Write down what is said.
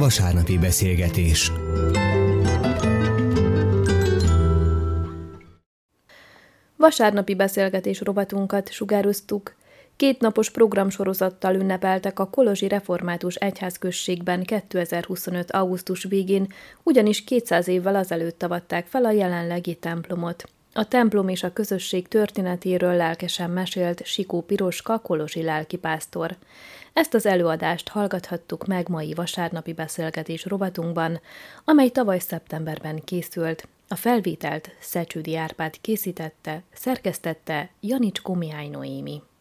Vasárnapi beszélgetés. Vasárnapi beszélgetés rovatunkat sugároztuk. 2 napos programsorozattal ünnepeltek a Kolozsi Református Egyházközségben 2025. augusztus végén, ugyanis 200 évvel azelőtt avatták fel a jelenlegi templomot. A templom és a közösség történetéről lelkesen mesélt Sikó Piroska kolozsi lelkipásztor. Ezt az előadást hallgathattuk meg mai vasárnapi beszélgetés rovatunkban, amely tavaly szeptemberben készült. A felvételt Szecsődi Árpád készítette, szerkesztette Janicskó Mihály Noémi.